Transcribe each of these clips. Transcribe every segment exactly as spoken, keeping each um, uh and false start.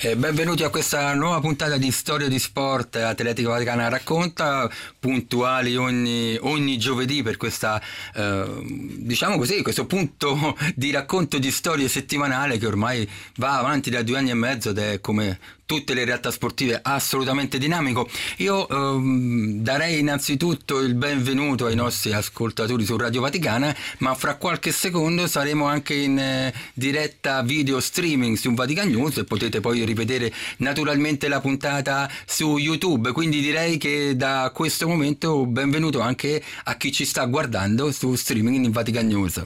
Eh, benvenuti a questa nuova puntata di Storia di Sport Atletica Vaticana Racconta, puntuali ogni, ogni giovedì per questa, eh, diciamo così, questo punto di racconto di storie settimanale che ormai va avanti da due anni e mezzo ed è, come tutte le realtà sportive, assolutamente dinamico. Io ehm, darei innanzitutto il benvenuto ai nostri ascoltatori su Radio Vaticana, ma fra qualche secondo saremo anche in eh, diretta video streaming su Vatican News e potete poi rivedere naturalmente la puntata su YouTube, quindi direi che da questo momento benvenuto anche a chi ci sta guardando su streaming in Vatican News.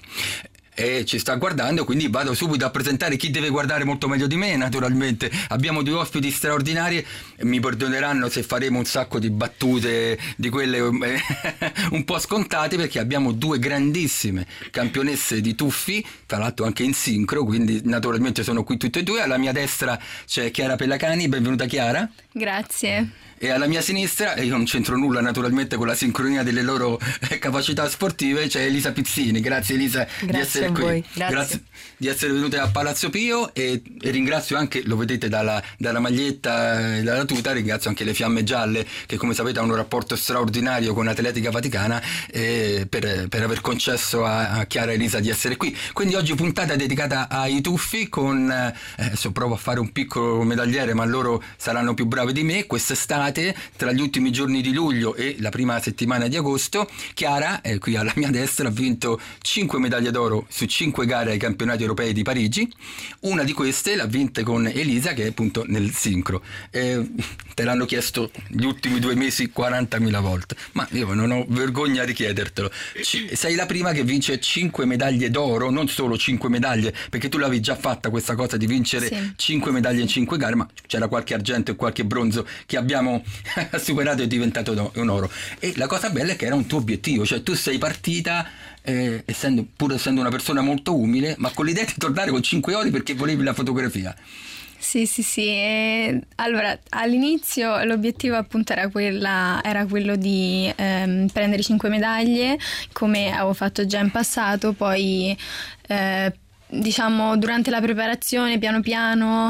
E ci sta guardando, quindi vado subito a presentare chi deve guardare molto meglio di me. Naturalmente abbiamo due ospiti straordinari, mi perdoneranno se faremo un sacco di battute di quelle eh, un po' scontate, perché abbiamo due grandissime campionesse di tuffi, tra l'altro anche in sincro, quindi naturalmente sono qui tutte e due. Alla mia destra c'è Chiara Pellacani, benvenuta Chiara. Grazie. E alla mia sinistra, e io non c'entro nulla naturalmente con la sincronia delle loro capacità sportive, c'è Elisa Pizzini. Grazie Elisa Grazie di essere a qui. voi. Grazie. Grazie di essere venuta a Palazzo Pio e, e ringrazio anche, lo vedete dalla, dalla maglietta e dalla tuta, ringrazio anche le Fiamme Gialle che, come sapete, hanno un rapporto straordinario con Atletica Vaticana, eh, per, per aver concesso a, a Chiara e Elisa di essere qui. Quindi oggi puntata dedicata ai tuffi con, eh, adesso provo a fare un piccolo medagliere, ma loro saranno più bravi di me. Quest'estate, tra gli ultimi giorni di luglio e la prima settimana di agosto, Chiara, eh, qui alla mia destra, ha vinto cinque medaglie d'oro su cinque gare ai campionati europei di Parigi. Una di queste l'ha vinta con Elisa, che è appunto nel sincro. Eh, te l'hanno chiesto gli ultimi due mesi quarantamila volte, ma io non ho vergogna a richiedertelo. C- sei la prima che vince cinque medaglie d'oro, non solo cinque medaglie, perché tu l'avevi già fatta questa cosa di vincere Sì. cinque medaglie in cinque gare, ma c'era qualche argento e qualche bronzo che abbiamo superato e è diventato un oro. E la cosa bella è che era un tuo obiettivo, cioè tu sei partita eh, essendo, pur essendo una persona molto umile, ma con l'idea di tornare con cinque ori perché volevi la fotografia. Sì, sì, sì. E allora, all'inizio l'obiettivo appunto era, quella, era quello di ehm, prendere cinque medaglie, come avevo fatto già in passato. Poi eh, diciamo durante la preparazione, piano piano,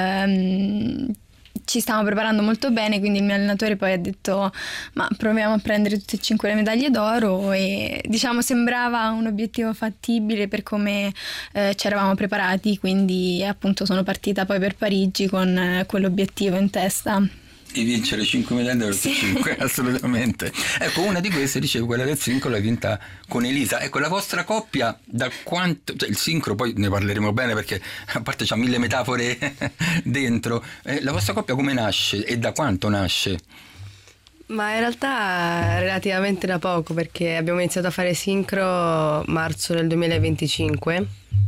ehm, ci stiamo preparando molto bene, quindi il mio allenatore poi ha detto ma proviamo a prendere tutte e cinque le medaglie d'oro, e diciamo sembrava un obiettivo fattibile per come eh, ci eravamo preparati, quindi appunto sono partita poi per Parigi con eh, quell'obiettivo in testa. Di vincere cinque medaglie d'oro su Sì. cinque, assolutamente. Ecco, una di queste, dicevo, quella del sincro l'hai vinta con Elisa. Ecco, la vostra coppia, da quanto, cioè il sincro poi ne parleremo bene perché a parte c'ha mille metafore dentro, eh, la vostra coppia come nasce e da quanto nasce? Ma in realtà relativamente da poco, perché abbiamo iniziato a fare sincro marzo del duemilaventicinque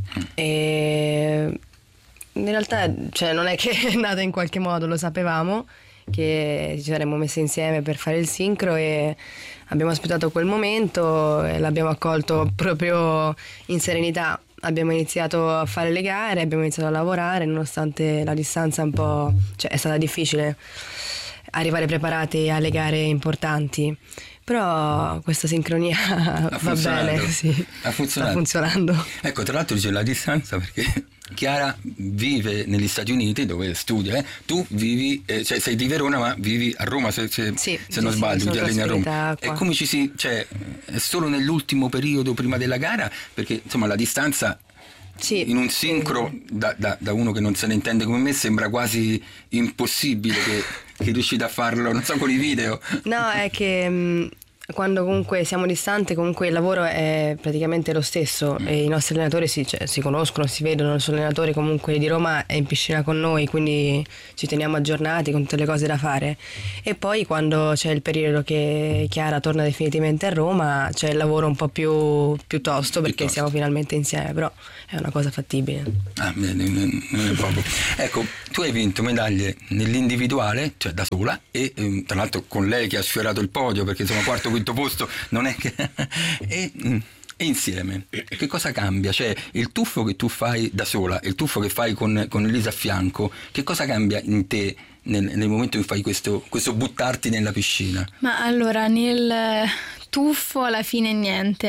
e in realtà, cioè, non è che è nata in qualche modo, lo sapevamo che ci saremmo messe insieme per fare il sincro e abbiamo aspettato quel momento e l'abbiamo accolto proprio in serenità. Abbiamo iniziato a fare le gare, abbiamo iniziato a lavorare nonostante la distanza un po', cioè è stata difficile arrivare preparati alle gare importanti, però questa sincronia Ha va bene, sì, ha funzionato. sta funzionando. Ecco, tra l'altro dice la distanza perché Chiara vive negli Stati Uniti dove studia, eh? Tu vivi, eh, cioè sei di Verona ma vivi a Roma, se, se, Sì, se sì, non sì, sbaglio, sono ti alleni a Roma. trasferita E qua. come ci si, cioè, è solo nell'ultimo periodo prima della gara, perché insomma la distanza Sì. in un sincro, da, da, da uno che non se ne intende come me, sembra quasi impossibile che, che riuscite a farlo, non so, con i video. No, è che mh, quando comunque siamo distanti, comunque il lavoro è praticamente lo stesso e i nostri allenatori si, cioè, si conoscono, si vedono. Il nostro allenatore comunque di Roma è in piscina con noi, quindi ci teniamo aggiornati con tutte le cose da fare. E poi quando c'è il periodo che Chiara torna definitivamente a Roma c'è il lavoro un po' più, più tosto, perché Piuttosto. siamo finalmente insieme, però è una cosa fattibile. Ah, bene, non è proprio. Ecco, tu hai vinto medaglie nell'individuale, cioè da sola, e ehm, tra l'altro con lei che ha sfiorato il podio, perché insomma quarto quinto posto non è che e, mm, e insieme che cosa cambia? Cioè il tuffo che tu fai da sola e il tuffo che fai con, con Elisa a fianco, che cosa cambia in te nel, nel momento in cui fai questo, questo buttarti nella piscina? Ma allora nel tuffo alla fine niente,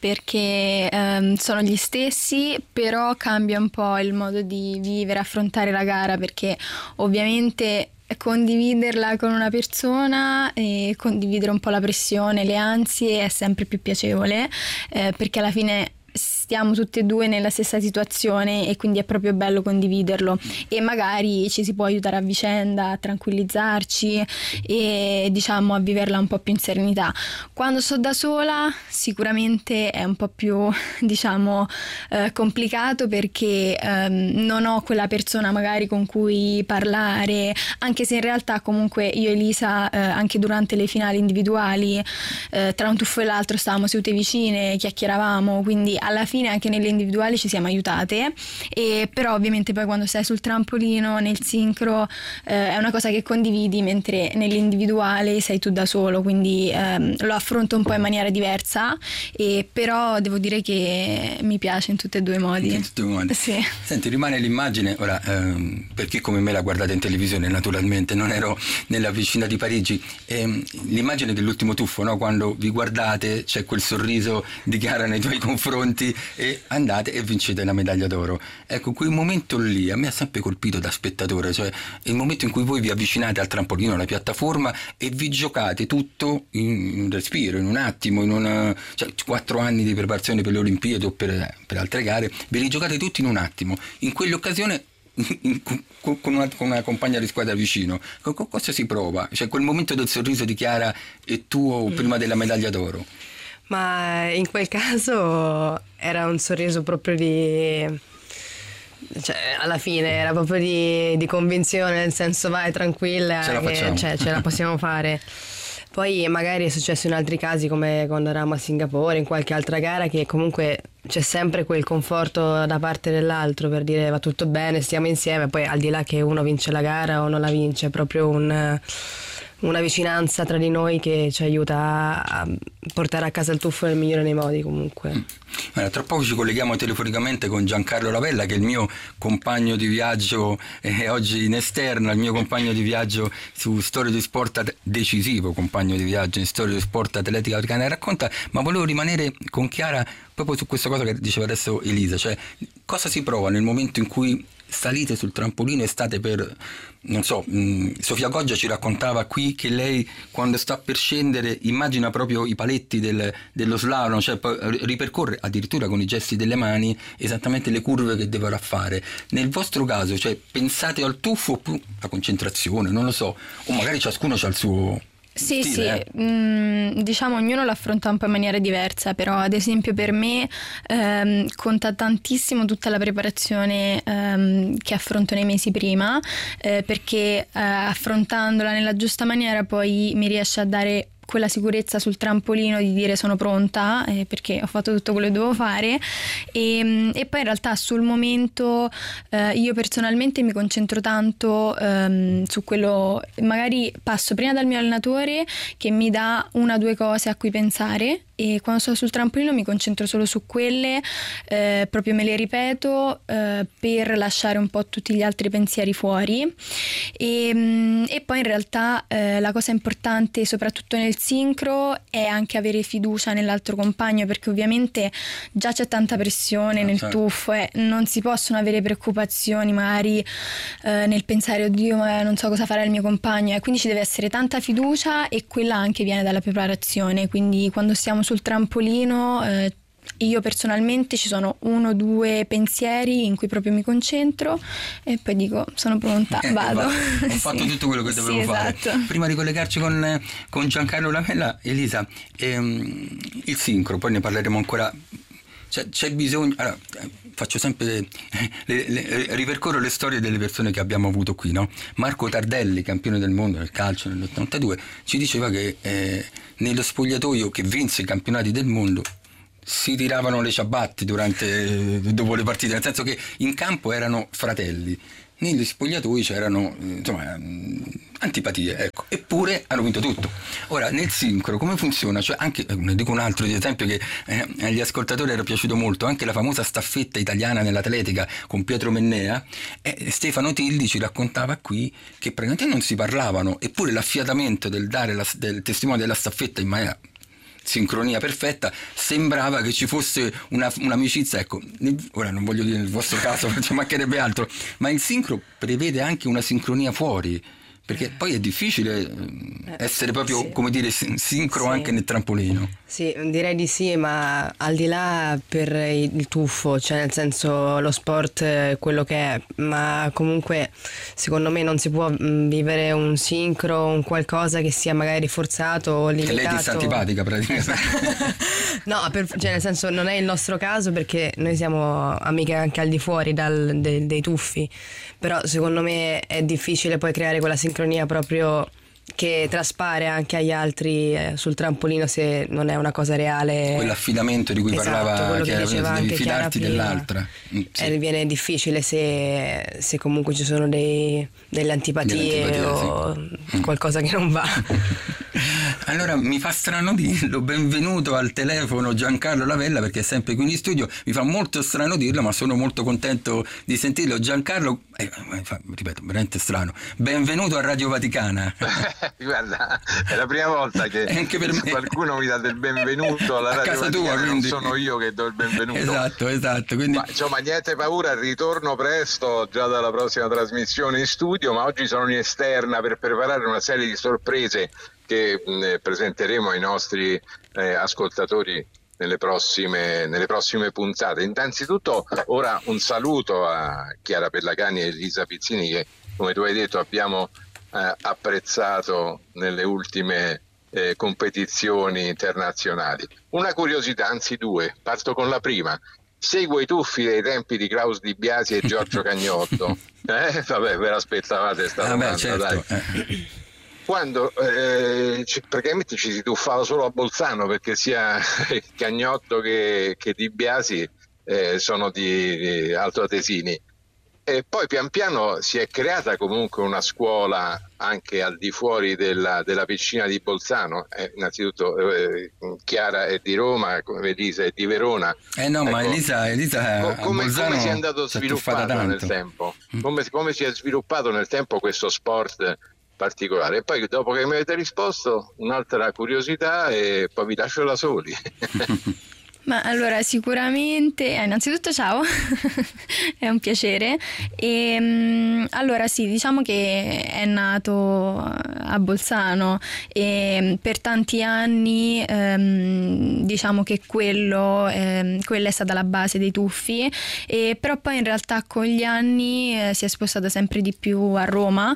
perché ehm, sono gli stessi, però cambia un po' il modo di vivere, affrontare la gara, perché ovviamente condividerla con una persona e condividere un po' la pressione, le ansie è sempre più piacevole, eh, perché alla fine stiamo tutti e due nella stessa situazione e quindi è proprio bello condividerlo e magari ci si può aiutare a vicenda, a tranquillizzarci e diciamo a viverla un po' più in serenità. Quando sto da sola sicuramente è un po' più diciamo eh, complicato, perché ehm, non ho quella persona magari con cui parlare, anche se in realtà comunque io e Elisa eh, anche durante le finali individuali eh, tra un tuffo e l'altro stavamo sedute vicine, chiacchieravamo, quindi alla fine anche nelle individuali ci siamo aiutate, e però ovviamente poi quando sei sul trampolino nel sincro eh, è una cosa che condividi, mentre nell'individuale sei tu da solo, quindi ehm, lo affronto un po' in maniera diversa, e però devo dire che mi piace in tutti e due i modi. In tutti e due i modi. Sì. Senti, rimane l'immagine, ora ehm, per chi come me l'ha guardata in televisione, naturalmente non ero nella vicina di Parigi, ehm, l'immagine dell'ultimo tuffo, no? Quando vi guardate c'è quel sorriso di Chiara nei tuoi confronti e andate e vincete la medaglia d'oro. Ecco, quel momento lì a me ha sempre colpito da spettatore, cioè il momento in cui voi vi avvicinate al trampolino, alla piattaforma, e vi giocate tutto in un respiro, in un attimo, in una, cioè quattro anni di preparazione per le Olimpiadi o per, per altre gare, ve li giocate tutti in un attimo. In quell'occasione in, con, una, con una compagna di squadra vicino, con, con cosa si prova? Cioè quel momento del sorriso di Chiara e tuo mm. prima della medaglia d'oro. Ma in quel caso era un sorriso proprio di... cioè alla fine era proprio di, di convinzione, nel senso vai tranquilla, ce la che, cioè, ce la possiamo fare. Poi magari è successo in altri casi, come quando eravamo a Singapore, in qualche altra gara, che comunque c'è sempre quel conforto da parte dell'altro per dire va tutto bene, stiamo insieme, poi al di là che uno vince la gara o non la vince, è proprio un... una vicinanza tra di noi che ci aiuta a portare a casa il tuffo nel migliore dei modi comunque. Allora, tra poco ci colleghiamo telefonicamente con Giancarlo Lavella, che è il mio compagno di viaggio eh, oggi in esterna, il mio compagno di viaggio su Storia di Sport, decisivo compagno di viaggio in Storia di Sport Atletica Vaticana Racconta, ma volevo rimanere con Chiara proprio su questa cosa che diceva adesso Elisa, cioè cosa si prova nel momento in cui salite sul trampolino e state per, non so, mh, Sofia Goggia ci raccontava qui che lei quando sta per scendere immagina proprio i paletti del, dello slalom, cioè ripercorre addirittura con i gesti delle mani esattamente le curve che dovrà fare. Nel vostro caso, cioè pensate al tuffo più la concentrazione, non lo so, o magari ciascuno ha il suo... Sì, stile, sì, eh. mm, diciamo ognuno lo affronta un po' in maniera diversa, però ad esempio per me ehm, conta tantissimo tutta la preparazione ehm, che affronto nei mesi prima, eh, perché eh, affrontandola nella giusta maniera poi mi riesce a dare quella sicurezza sul trampolino di dire sono pronta eh, perché ho fatto tutto quello che dovevo fare, e, e poi in realtà sul momento eh, io personalmente mi concentro tanto ehm, su quello, magari passo prima dal mio allenatore che mi dà una o due cose a cui pensare, e quando sto sul trampolino mi concentro solo su quelle, eh, proprio me le ripeto eh, per lasciare un po' tutti gli altri pensieri fuori, e, e poi in realtà eh, la cosa importante soprattutto nel sincro è anche avere fiducia nell'altro compagno, perché ovviamente già c'è tanta pressione ah, nel certo. tuffo e non si possono avere preoccupazioni magari eh, nel pensare oddio ma non so cosa farà il mio compagno, e quindi ci deve essere tanta fiducia, e quella anche viene dalla preparazione, quindi quando stiamo sul trampolino eh, io personalmente ci sono uno o due pensieri in cui proprio mi concentro e poi dico sono pronta, eh, vado. Va, ho sì. fatto tutto quello che dovevo sì, fare. esatto. Prima di collegarci con, con Giancarlo Lavella, Elisa, ehm, il sincro, poi ne parleremo ancora. C'è, c'è bisogno, allora, faccio sempre, le, le, ripercorro le storie delle persone che abbiamo avuto qui, no? Marco Tardelli, campione del mondo del calcio nell'ottantadue, ci diceva che eh, nello spogliatoio che vinse i campionati del mondo si tiravano le ciabatte durante, dopo le partite, nel senso che in campo erano fratelli. Negli spogliatoi c'erano insomma antipatie, ecco, eppure hanno vinto tutto. Ora nel sincro come funziona? Cioè anche, ne dico un altro di esempio che eh, agli ascoltatori era piaciuto molto, anche la famosa staffetta italiana nell'atletica con Pietro Mennea, eh, Stefano Tildi ci raccontava qui che praticamente non si parlavano, eppure l'affiatamento del dare la, del testimone della staffetta in maniera sincronia perfetta, sembrava che ci fosse una, un'amicizia, ecco, ora non voglio dire nel vostro caso, ci mancherebbe altro, ma il sincro prevede anche una sincronia fuori, perché poi è difficile essere proprio, sì, come dire, sincro, sì, anche nel trampolino. Sì, direi di sì, ma al di là per il tuffo, cioè nel senso lo sport è quello che è, ma comunque secondo me non si può vivere un sincro, un qualcosa che sia magari forzato o limitato. Che lei ti sta antipatica praticamente. No, per, cioè nel senso non è il nostro caso, perché noi siamo amiche anche al di fuori dal, de, dei tuffi, però secondo me è difficile poi creare quella sincronia proprio che traspare anche agli altri eh, sul trampolino, se non è una cosa reale. Quell'affidamento di cui, esatto, parlava Chiara, devi fidarti dell'altra. Mm, sì. E viene difficile se, se comunque ci sono dei, delle antipatie, delle antipatie o sì, qualcosa che non va. Allora mi fa strano dirlo, benvenuto al telefono Giancarlo Lavella, perché è sempre qui in studio, mi fa molto strano dirlo, ma sono molto contento di sentirlo. Giancarlo, eh, ripeto, veramente strano, benvenuto a Radio Vaticana. Guarda, è la prima volta che anche per me qualcuno mi dà del benvenuto alla Radio casa Vaticana, tua, quindi non sono io che do il benvenuto. Esatto, esatto. Quindi... Ma, insomma, niente paura, ritorno presto già dalla prossima trasmissione in studio, ma oggi sono in esterna per preparare una serie di sorprese che mh, presenteremo ai nostri eh, ascoltatori nelle prossime, nelle prossime puntate. Innanzitutto ora un saluto a Chiara Pellacani e Elisa Pizzini, che come tu hai detto abbiamo eh, apprezzato nelle ultime eh, competizioni internazionali. Una curiosità, anzi due, parto con la prima. Seguo i tuffi dei tempi di Klaus Di Biasi e Giorgio Cagnotto. Eh? Vabbè, ve l'aspettavate sta domanda, ah beh, certo. Dai. Quando eh, ci, praticamente ci si tuffava solo a Bolzano, perché sia Cagnotto che, che Di Biasi eh, sono di, di altoatesini, e poi pian piano si è creata comunque una scuola anche al di fuori della, della piscina di Bolzano. Eh, innanzitutto eh, Chiara è di Roma, Elisa è di Verona. Eh no, ecco, ma Elisa, Elisa co- come, come si è andato sviluppato nel tempo? Come, come si è sviluppato nel tempo questo sport particolare? E poi dopo che mi avete risposto, un'altra curiosità e poi vi lascio da soli. Ma allora sicuramente, eh, innanzitutto ciao, è un piacere. E, um, allora sì, diciamo che è nato a Bolzano e per tanti anni um, diciamo che quello, um, quella è stata la base dei tuffi, e però poi in realtà con gli anni eh, si è spostata sempre di più a Roma,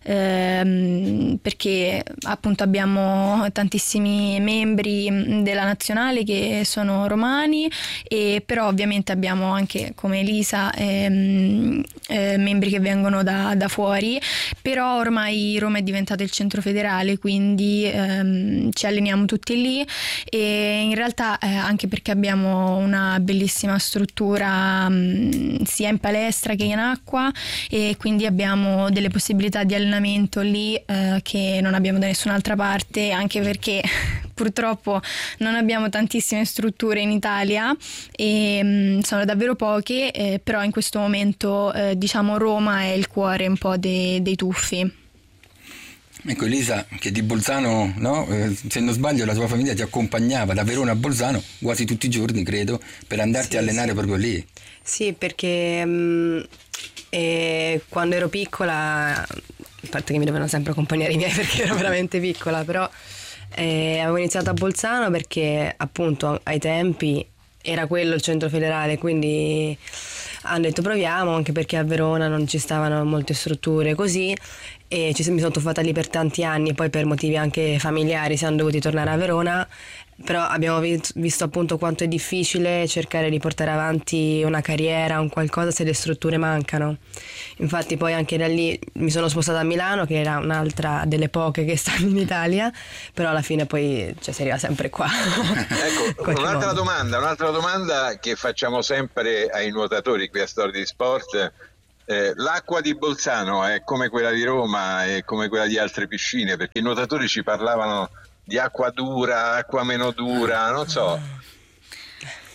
ehm, perché appunto abbiamo tantissimi membri della nazionale che sono romani, e però ovviamente abbiamo anche come Elisa ehm, eh, membri che vengono da, da fuori, però ormai Roma è diventato il centro federale, quindi ehm, ci alleniamo tutti lì, e in realtà eh, anche perché abbiamo una bellissima struttura mh, sia in palestra che in acqua, e quindi abbiamo delle possibilità di allenamento lì eh, che non abbiamo da nessun'altra parte, anche perché purtroppo non abbiamo tantissime strutture in Italia e mh, sono davvero poche, eh, però in questo momento eh, diciamo Roma è il cuore un po' de- dei tuffi. Ecco Elisa, che di Bolzano, no? Eh, se non sbaglio la tua famiglia ti accompagnava da Verona a Bolzano quasi tutti i giorni, credo, per andarti sì, a allenare sì. proprio lì. Sì, perché mh, eh, quando ero piccola, a parte che mi dovevano sempre accompagnare i miei perché ero veramente piccola, però Eh, avevo iniziato a Bolzano perché appunto ai tempi era quello il centro federale, quindi hanno detto proviamo, anche perché a Verona non ci stavano molte strutture così, e ci, mi sono tuffata lì per tanti anni. Poi per motivi anche familiari siamo dovuti tornare a Verona, però abbiamo visto appunto quanto è difficile cercare di portare avanti una carriera, un qualcosa, se le strutture mancano. Infatti poi anche da lì mi sono spostata a Milano, che era un'altra delle poche che stanno in Italia, però alla fine poi cioè, si arriva sempre qua. Ecco, un'altra modo. domanda, un'altra domanda che facciamo sempre ai nuotatori qui a Storia di Sport. Eh, l'acqua di Bolzano è come quella di Roma, è come quella di altre piscine? Perché i nuotatori ci parlavano di acqua dura, acqua meno dura, non so.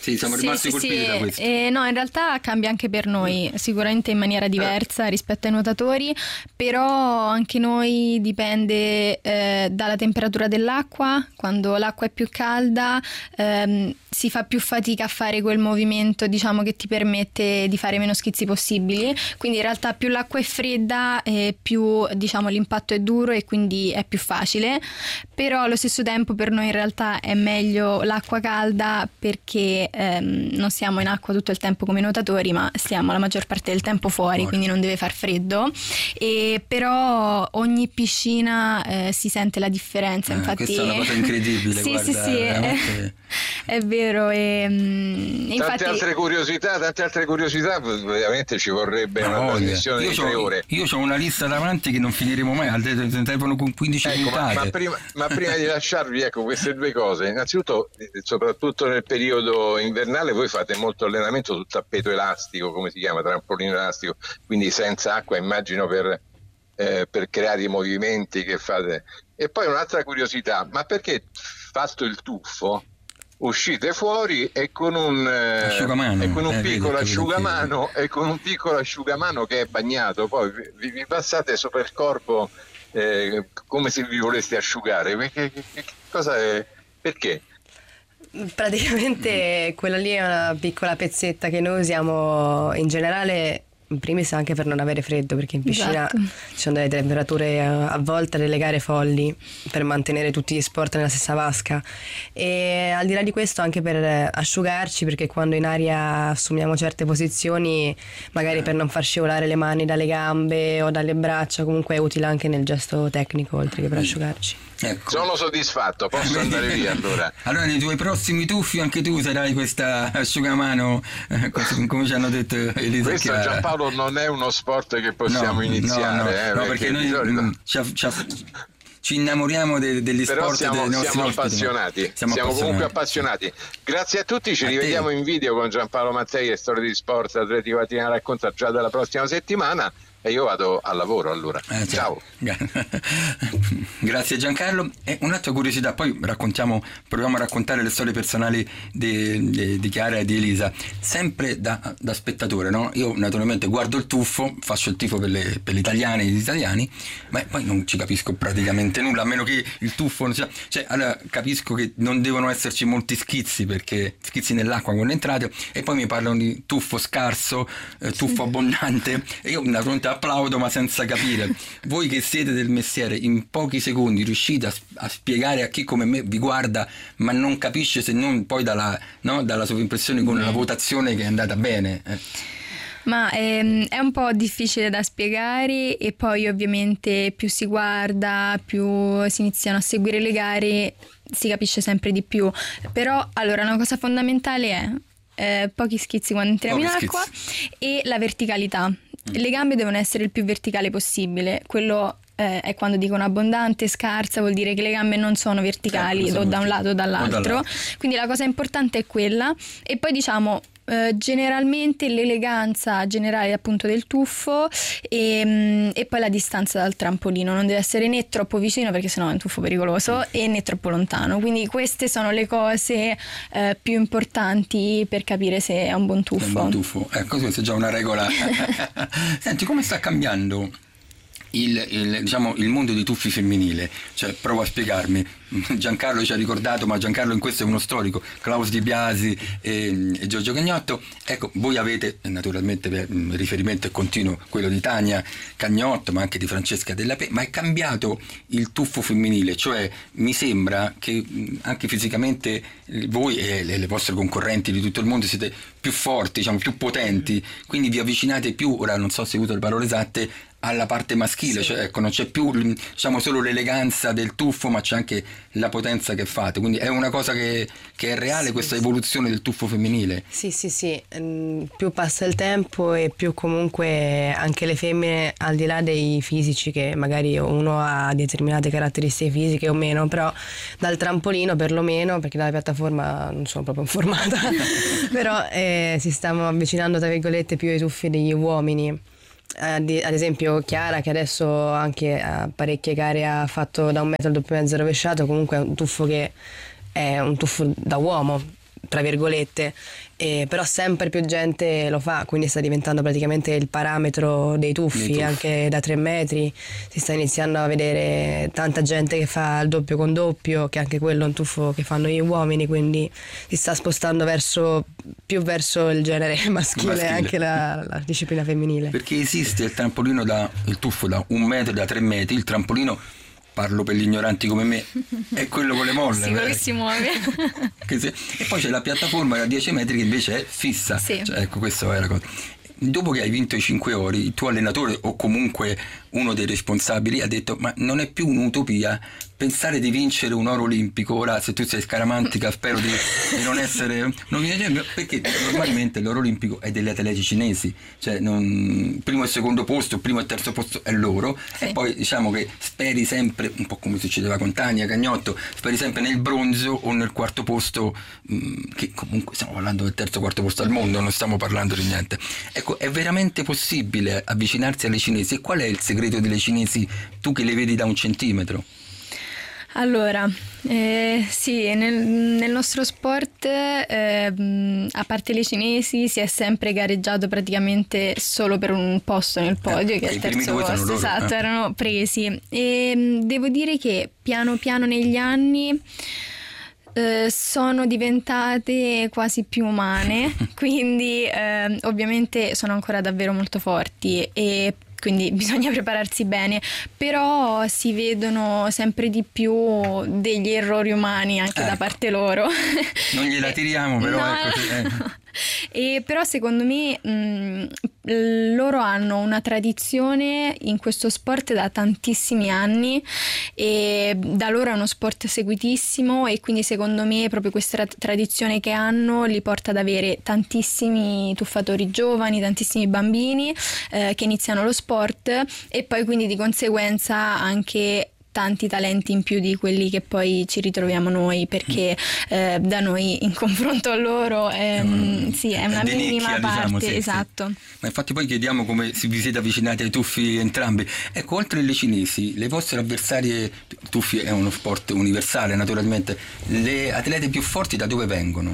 Sì, siamo sì, rimasti sì, colpiti sì. da questo. Eh, no, in realtà cambia anche per noi, sicuramente in maniera diversa rispetto ai nuotatori, però anche noi dipende eh, dalla temperatura dell'acqua. Quando l'acqua è più calda ehm, si fa più fatica a fare quel movimento, diciamo, che ti permette di fare meno schizzi possibili, quindi in realtà più l'acqua è fredda eh, più, diciamo, l'impatto è duro e quindi è più facile, però allo stesso tempo per noi in realtà è meglio l'acqua calda perché ehm, non siamo in acqua tutto il tempo come nuotatori, ma stiamo la maggior parte del tempo fuori, fuori. Quindi non deve far freddo, e però ogni piscina eh, si sente la differenza. Eh, infatti questa è una cosa incredibile. sì, guarda, sì, sì, veramente... è, è vero. E, tante infatti... altre curiosità, tante altre curiosità, veramente ci vorrebbe una trasmissione di tre ore. Io ho una lista davanti che non finiremo mai, al telefono con quindici ecco, puntate. Ma, ma, prima, ma prima di lasciarvi, ecco, queste due cose. Innanzitutto, soprattutto nel periodo invernale, voi fate molto allenamento sul tappeto elastico, come si chiama, trampolino elastico, quindi senza acqua, immagino, per, eh, per creare i movimenti che fate. E poi un'altra curiosità, ma perché fatto il tuffo uscite fuori e con un, asciugamano, e con un eh, piccolo vedi, asciugamano e con un piccolo asciugamano che è bagnato, poi vi, vi passate sopra il corpo eh, come se vi voleste asciugare. Che, che, che cosa è? Perché? Praticamente quella lì è una piccola pezzetta che noi usiamo in generale, in primis anche per non avere freddo, perché in piscina esatto. ci sono delle temperature a volte delle gare folli per mantenere tutti gli sport nella stessa vasca, e al di là di questo anche per asciugarci, perché quando in aria assumiamo certe posizioni, magari per non far scivolare le mani dalle gambe o dalle braccia, comunque è utile anche nel gesto tecnico oltre che per asciugarci. Ecco. Sono soddisfatto, posso andare via allora. Allora nei tuoi prossimi tuffi anche tu userai questa asciugamano, eh, come ci hanno detto Elisa. Questo, Chiara. Giampaolo, non è uno sport che possiamo no, iniziare, no, no, eh, no, perché, perché noi solito... ci, ci, ci innamoriamo de, degli Però sport siamo, dei nostri siamo ospiti, appassionati, siamo, siamo appassionati. comunque appassionati. Grazie a tutti, ci a rivediamo te. in video con Giampaolo Mattei e Storie di Sport Atletico Latina racconta già dalla prossima settimana. E io vado al lavoro allora. Eh, ciao. Grazie Giancarlo. E un'altra curiosità, poi raccontiamo, proviamo a raccontare le storie personali di, di, di Chiara e di Elisa, sempre da, da spettatore, no? Io naturalmente guardo il tuffo, faccio il tifo per, le, per gli italiani e gli italiani, ma poi non ci capisco praticamente nulla, a meno che il tuffo non sia... Cioè, allora capisco che non devono esserci molti schizzi, perché schizzi nell'acqua quando entrate, e poi mi parlano di tuffo scarso, eh, tuffo abbondante, e io naturalmente applaudo ma senza capire. Voi che siete del mestiere, in pochi secondi riuscite a, a spiegare a chi come me vi guarda ma non capisce, se non poi dalla, no, dalla sovrimpressione con mm. la votazione che è andata bene. Eh. Ma ehm, è un po' difficile da spiegare, e poi ovviamente più si guarda, più si iniziano a seguire le gare, si capisce sempre di più. Però allora una cosa fondamentale è eh, pochi schizzi quando entriamo pochi in acqua schizzi. E la verticalità. Le gambe devono essere il più verticale possibile. Quello eh, è quando dicono abbondante, scarsa, vuol dire che le gambe non sono verticali eh, o da un lato o dall'altro. o dall'altro. Quindi la cosa importante è quella. E poi diciamo eh, generalmente l'eleganza generale appunto del tuffo e, mh, e poi la distanza dal trampolino. Non deve essere né troppo vicino, perché sennò è un tuffo pericoloso, e né troppo lontano. Quindi queste sono le cose eh, più importanti per capire se è un buon tuffo. È un buon tuffo. Ecco, questa è già una regola. Senti, come sta cambiando il, il, diciamo, il mondo dei tuffi femminile? Cioè, provo a spiegarmi. Giancarlo ci ha ricordato, ma Giancarlo in questo è uno storico, Klaus Di Biasi e, e Giorgio Cagnotto. Ecco, voi avete naturalmente il riferimento è continuo quello di Tania Cagnotto, ma anche di Francesca Della Pe, ma è cambiato il tuffo femminile, cioè mi sembra che anche fisicamente voi e le, le vostre concorrenti di tutto il mondo siete più forti, diciamo più potenti, quindi vi avvicinate più, ora non so se ho avuto le parole esatte, alla parte maschile, sì. Cioè ecco, non c'è più, diciamo, solo l'eleganza del tuffo, ma c'è anche la potenza che fate, quindi è una cosa che, che è reale, sì, questa sì. evoluzione del tuffo femminile. Sì, sì, sì, più passa il tempo e più comunque anche le femmine, al di là dei fisici, che magari uno ha determinate caratteristiche fisiche o meno, però dal trampolino perlomeno, perché dalla piattaforma non sono proprio informata, però eh, si stanno avvicinando tra virgolette più ai tuffi degli uomini. Ad esempio Chiara, che adesso anche a parecchie gare ha fatto da un metro al doppio mezzo rovesciato, comunque è un tuffo che è un tuffo da uomo, tra virgolette, eh, però sempre più gente lo fa, quindi sta diventando praticamente il parametro dei tuffi, Dei tuffi. anche da tre metri. Si sta iniziando a vedere tanta gente che fa il doppio con doppio, che anche quello è un tuffo che fanno gli uomini, quindi si sta spostando verso più verso il genere maschile, Maschile. anche la, la disciplina femminile. Perché esiste il trampolino da il tuffo da un metro, da tre metri, il trampolino, parlo per gli ignoranti come me, è quello con le molle. Sì, quello che si muove. Che se- e poi c'è la piattaforma da dieci metri che invece è fissa. Sì. Cioè, ecco, questa è la cosa. Dopo che hai vinto i cinque ori, il tuo allenatore o comunque uno dei responsabili ha detto: ma non è più un'utopia pensare di vincere un oro olimpico. Ora, se tu sei scaramantica, spero di, di non essere non viene- perché normalmente l'oro olimpico è degli atleti cinesi, cioè non, primo e secondo posto, primo e terzo posto è loro. Sì. E poi diciamo che speri sempre, un po' come succedeva con Tania Cagnotto, speri sempre nel bronzo o nel quarto posto, mh, che comunque stiamo parlando del terzo quarto posto al mondo, non stiamo parlando di niente. Ecco, è veramente possibile avvicinarsi alle cinesi? E qual è il segreto delle cinesi, tu che le vedi da un centimetro? Allora, eh, sì, nel, nel nostro sport, eh, mh, a parte le cinesi, si è sempre gareggiato praticamente solo per un posto nel podio, Eh, che è i il primi terzo due sono posto, loro, esatto, eh. erano presi. E mh, devo dire che piano piano negli anni eh, sono diventate quasi più umane, quindi eh, ovviamente sono ancora davvero molto forti e quindi bisogna prepararsi bene, però si vedono sempre di più degli errori umani anche da Ecco. parte loro. Non gliela tiriamo, però No, ecco, sì, eh. E però secondo me mh, loro hanno una tradizione in questo sport da tantissimi anni e da loro è uno sport seguitissimo e quindi secondo me proprio questa tra- tradizione che hanno li porta ad avere tantissimi tuffatori giovani, tantissimi bambini eh, che iniziano lo sport e poi quindi di conseguenza anche tanti talenti in più di quelli che poi ci ritroviamo noi, perché eh, da noi in confronto a loro è, mm, sì, è una di minima nicchia, parte, diciamo, sì, sì. esatto. Ma infatti poi chiediamo come si vi siete avvicinati ai tuffi entrambi. Ecco, oltre le cinesi, le vostre avversarie, tuffi è uno sport universale naturalmente, le atlete più forti da dove vengono?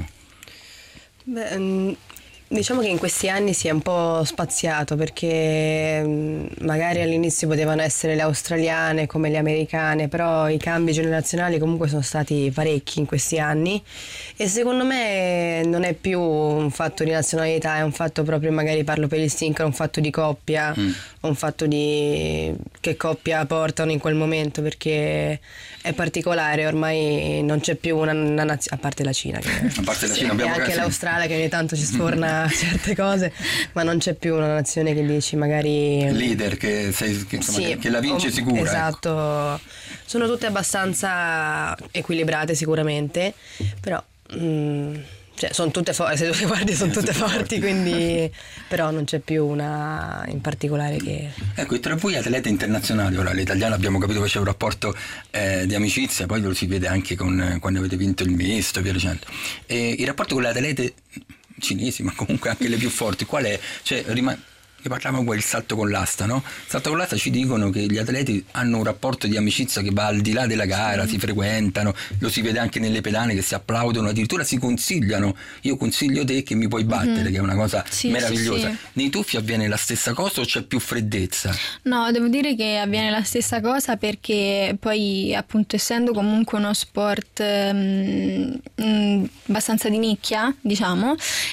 Beh, mm, diciamo che in questi anni si è un po' spaziato perché mm, magari all'inizio potevano essere le australiane come le americane, però i cambi generazionali comunque sono stati parecchi in questi anni e secondo me non è più un fatto di nazionalità, è un fatto proprio, magari parlo per il sincro, un fatto di coppia, Mm. un fatto di che coppia portano in quel momento, perché è particolare, ormai non c'è più una, una nazione, a parte la Cina che A parte la sì, Cina e abbiamo anche casi- l'Australia che ogni tanto ci sforna certe cose, ma non c'è più una nazione che dici magari leader che, sei, che, insomma, sì, che, che la vince o- sicura. ecco. esatto, sono tutte abbastanza equilibrate sicuramente, però mm, cioè, sono tutte forti, se tu le guardi sono tutte tutte forti. forti, quindi però non c'è più una in particolare che Ecco, e tra voi atlete internazionali, ora l'italiano abbiamo capito che c'è un rapporto eh, di amicizia, poi lo si vede anche con, eh, quando avete vinto il misto e via dicendo. E il rapporto con le atlete cinesi, ma comunque anche le più forti, qual è? Cioè, rima- ne parlavamo poi il salto con l'asta, no? Il salto con l'asta ci dicono che gli atleti hanno un rapporto di amicizia che va al di là della gara, si frequentano, lo si vede anche nelle pedane che si applaudono, addirittura si consigliano. Io consiglio te che mi puoi battere, Mhm. che è una cosa Sì, meravigliosa. sì, sì. Nei tuffi avviene la stessa cosa o c'è più freddezza? No, devo dire che avviene la stessa cosa perché poi appunto essendo comunque uno sport mm, mm, abbastanza di nicchia, diciamo,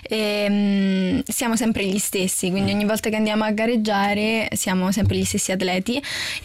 ehm, siamo sempre gli stessi, quindi ogni volta che andiamo a gareggiare siamo sempre gli stessi atleti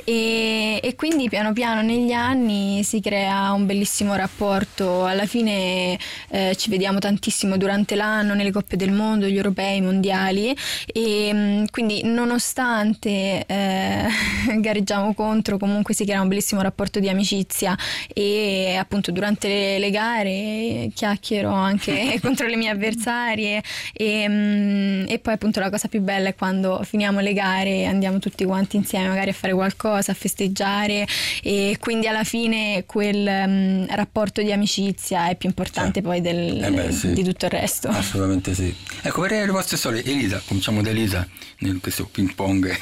e, e quindi piano piano negli anni si crea un bellissimo rapporto, alla fine eh, ci vediamo tantissimo durante l'anno nelle coppe del mondo, gli europei, i mondiali e mm, quindi nonostante eh, gareggiamo contro comunque si crea un bellissimo rapporto di amicizia e appunto durante le, le gare chiacchiero anche contro le mie avversarie e, mm, e poi appunto la cosa più bella è quando finiamo le gare e andiamo tutti quanti insieme magari a fare qualcosa, a festeggiare e quindi alla fine quel um, rapporto di amicizia è più importante Sì. poi del, Eh beh, sì. di tutto il resto. Assolutamente sì. Ecco, per le vostre storie, Elisa, cominciamo da Elisa, in questo ping pong.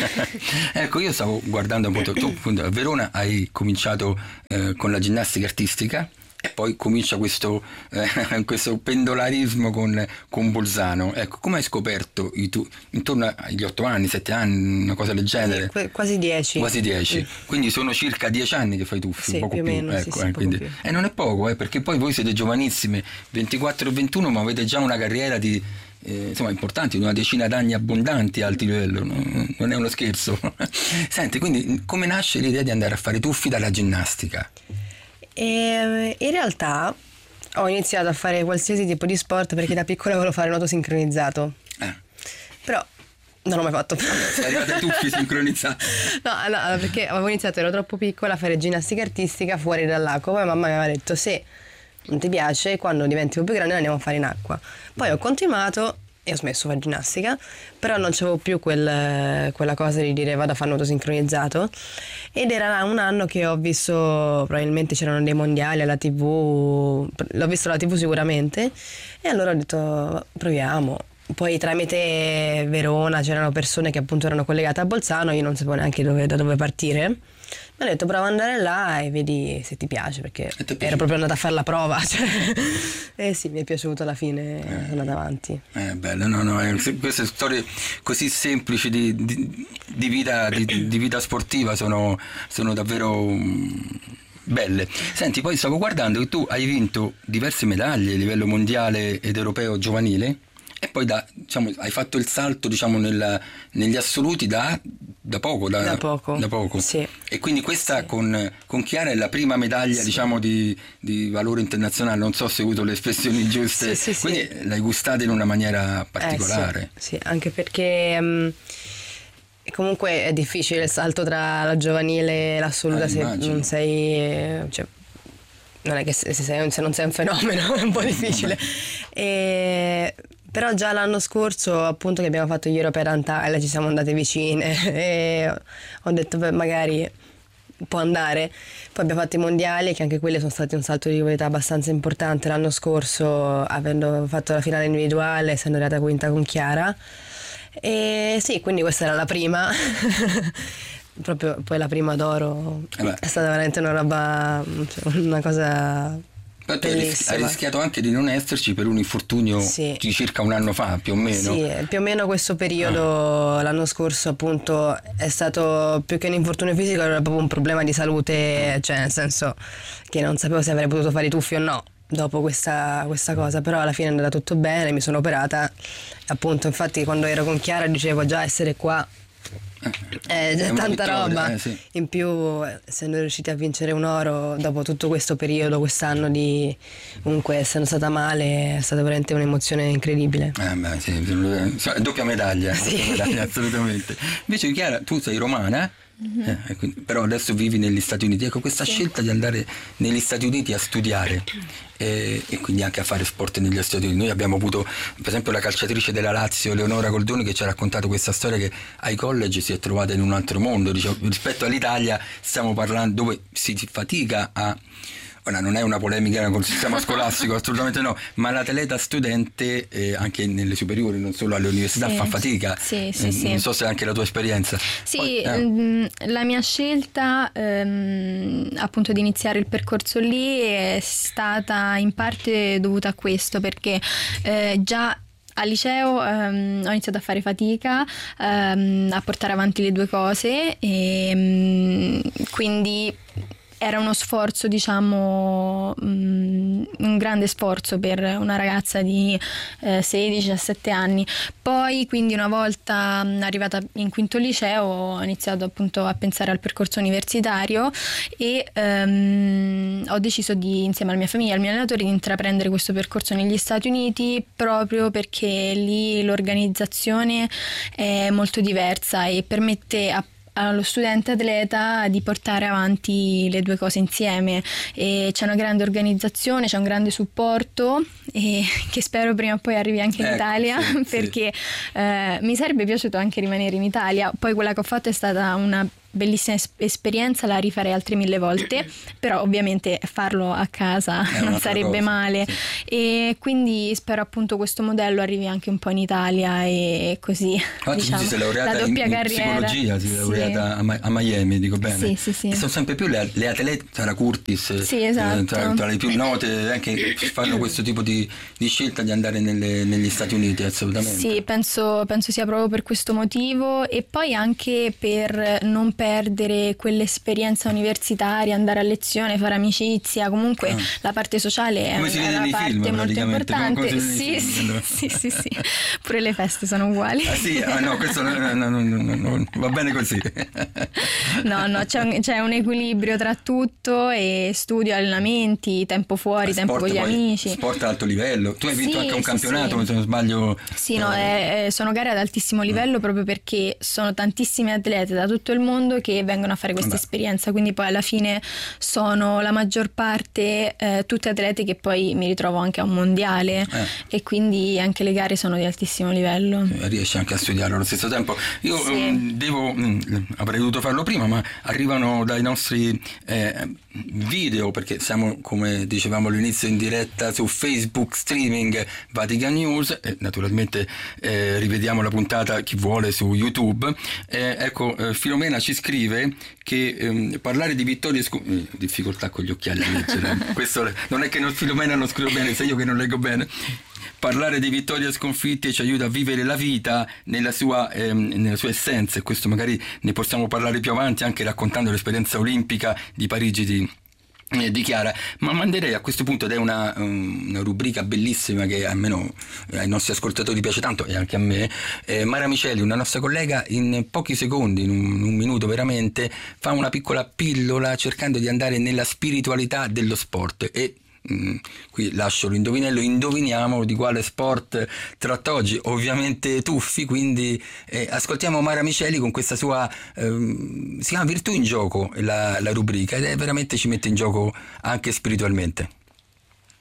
Ecco, io stavo guardando appunto, tu appunto a Verona hai cominciato eh, con la ginnastica artistica e poi comincia questo, eh, questo pendolarismo con, con Bolzano. Ecco, come hai scoperto i tu, intorno agli otto anni, sette anni, una cosa del genere? Sì, quasi dieci. Quasi dieci. Mm. Quindi sono circa dieci anni che fai tuffi, sì, un poco più. più. Meno, ecco, sì, sì, eh, quindi, più. E non è poco, eh, perché poi voi siete giovanissime, ventiquattro e ventuno, ma avete già una carriera di eh, insomma importanti, una decina d'anni abbondanti a alto livello, no? Non è uno scherzo. Senti, quindi come nasce l'idea di andare a fare tuffi dalla ginnastica? E in realtà ho iniziato a fare qualsiasi tipo di sport perché da piccola volevo fare nuoto sincronizzato, eh. però non l'ho mai fatto. Sei arrivata ai tuffi sincronizzati? No, no, perché avevo iniziato, ero troppo piccola, a fare ginnastica artistica fuori dall'acqua. Poi mamma mi aveva detto: se non ti piace, quando diventi più grande andiamo a fare in acqua. Poi ho continuato e ho smesso di fare ginnastica, però non c'avevo più quel, quella cosa di dire vado a fare nuoto sincronizzato. Ed era un anno che ho visto, probabilmente c'erano dei mondiali alla tivù, l'ho visto alla tivù sicuramente, e allora ho detto proviamo. Poi tramite Verona c'erano persone che appunto erano collegate a Bolzano, io non sapevo neanche dove, da dove partire. Mi ho detto prova ad andare là e vedi se ti piace, perché ero proprio andata a fare la prova, cioè. E sì, mi è piaciuto, alla fine eh, sono andata avanti. È bello, no, no, eh, queste storie così semplici di, di, di, vita, di, di vita sportiva sono, sono davvero um, belle. Senti, poi stavo guardando che tu hai vinto diverse medaglie a livello mondiale ed europeo giovanile. E poi da, diciamo, hai fatto il salto, diciamo, nella, negli assoluti da, da poco. Da, da poco. Da poco. Sì. E quindi questa sì. con, con Chiara è la prima medaglia, sì. diciamo, di, di valore internazionale. Non so se ho avuto le espressioni giuste. Sì, sì, quindi sì. l'hai gustata in una maniera particolare. Eh, sì, sì, anche perché um, comunque è difficile il salto tra la giovanile e l'assoluta, eh, se immagino. non sei... Cioè, non è che se, se, sei, se non sei un fenomeno è un po' difficile. E... Però già l'anno scorso, appunto, che abbiamo fatto gli Europei ad Antalya, ci siamo andate vicine e ho detto beh, magari può andare. Poi abbiamo fatto i mondiali, che anche quelli sono stati un salto di qualità abbastanza importante l'anno scorso, avendo fatto la finale individuale, essendo arrivata quinta con Chiara. E sì, quindi questa era la prima. Proprio poi la prima d'oro eh è stata veramente una roba, cioè, una cosa... Però tu hai rischiato anche di non esserci per un infortunio sì. di circa un anno fa, più o meno. Sì, più o meno questo periodo, ah. l'anno scorso appunto è stato più che un infortunio fisico, era proprio un problema di salute, cioè nel senso che non sapevo se avrei potuto fare i tuffi o no dopo questa, questa cosa, però alla fine è andata tutto bene, mi sono operata, appunto, infatti quando ero con Chiara dicevo già essere qua Eh, è tanta roba, eh, sì. In più essendo riusciti a vincere un oro dopo tutto questo periodo, quest'anno di comunque essendo stata male, è stata veramente un'emozione incredibile. Eh beh, sì, doppia medaglia, sì. doppia medaglia assolutamente. Invece Chiara, tu sei romana? Mm-hmm. Eh, quindi, però adesso vivi negli Stati Uniti. Ecco, questa sì. scelta di andare negli Stati Uniti a studiare e, e quindi anche a fare sport negli Stati Uniti. Noi abbiamo avuto per esempio la calciatrice della Lazio, Leonora Goldoni, che ci ha raccontato questa storia, che ai college si è trovata in un altro mondo, diciamo, rispetto all'Italia stiamo parlando dove si fatica a... Ora, non è una polemica col sistema scolastico, assolutamente no, ma l'atleta studente eh, anche nelle superiori, non solo alle università, sì. fa fatica. Sì, sì, eh, sì. Non so se è anche la tua esperienza. Sì, Poi, eh. mh, la mia scelta ehm, appunto di iniziare il percorso lì è stata in parte dovuta a questo, perché eh, già al liceo um, ho iniziato a fare fatica um, a portare avanti le due cose e um, quindi era uno sforzo, diciamo, um, un grande sforzo per una ragazza di eh, sedici diciassette anni. Poi, quindi, una volta arrivata in quinto liceo, ho iniziato appunto a pensare al percorso universitario e um, ho deciso di, insieme alla mia famiglia e al mio allenatore, di intraprendere questo percorso negli Stati Uniti, proprio perché lì l'organizzazione è molto diversa e permette a allo studente atleta di portare avanti le due cose insieme, e c'è una grande organizzazione, c'è un grande supporto e che spero prima o poi arrivi anche in ecco, Italia sì, perché sì. Eh, mi sarebbe piaciuto anche rimanere in Italia. Poi quella che ho fatto è stata una bellissima es- esperienza, la rifarei altre mille volte, però ovviamente farlo a casa È non un'altra sarebbe cosa, male, sì. E quindi spero appunto questo modello arrivi anche un po' in Italia e così, Infatti diciamo, tu ti sei laureata la in, doppia in carriera. psicologia, ti sei Sì. laureata a, Ma- a Miami, dico bene? Sì, sì, sì. E sono sempre più le, le atlete, Sara Curtis, Sì, eh, esatto. tra, tra le più note, eh, che fanno questo tipo di, di scelta di andare nelle- negli Stati Uniti, assolutamente. Sì, penso, penso sia proprio per questo motivo, e poi anche per non perdere quell'esperienza universitaria, andare a lezione, fare amicizia, comunque Ah. la parte sociale è Come si una vede nei parte film, molto praticamente, come- come importante. si vede nei Sì, film, allora. sì, sì, sì, sì. Pure le feste sono uguali. Ah sì, ah, no, questo no, no, no, no, no, no, va bene così. No, no, c'è un, c'è un equilibrio tra tutto, e studio, allenamenti, tempo fuori, Ma tempo sport con gli poi- amici. Sport a alto livello. Tu hai vinto Sì, anche un sì, campionato, sì. se non sbaglio. Sì, no, eh, eh, eh, sono gare ad altissimo livello proprio perché sono tantissimi atleti da tutto il mondo che vengono a fare questa Vabbè. esperienza, quindi poi alla fine sono la maggior parte eh, tutte atlete che poi mi ritrovo anche a un mondiale, Eh. e quindi anche le gare sono di altissimo livello. riesci anche a studiarlo allo stesso tempo. Io Sì. mm, devo, mm, avrei dovuto farlo prima, ma arrivano dai nostri eh, video, perché siamo, come dicevamo all'inizio, in diretta su Facebook streaming Vatican News, e naturalmente eh, rivediamo la puntata, chi vuole, su YouTube. Eh, ecco, eh, Filomena ci scrive che ehm, parlare di vittorie scu- eh, difficoltà con gli occhiali a leggere. Questo non è che non, Filomena non scrivo bene, sei io che non leggo bene. Parlare di vittorie e sconfitte ci aiuta a vivere la vita nella sua, ehm, nella sua essenza, e questo magari ne possiamo parlare più avanti, anche raccontando l'esperienza olimpica di Parigi di, eh, di Chiara. Ma manderei a questo punto, ed è una, um, una rubrica bellissima che almeno ai nostri ascoltatori piace tanto, e anche a me, eh, Mara Miceli, una nostra collega, in pochi secondi, in un, un minuto veramente, fa una piccola pillola cercando di andare nella spiritualità dello sport. E Mm, qui lascio l'indovinello, indoviniamo di quale sport tratta oggi, ovviamente tuffi, quindi eh, ascoltiamo Mara Miceli con questa sua ehm, si chiama Virtù in gioco la, la rubrica, ed è veramente, ci mette in gioco anche spiritualmente.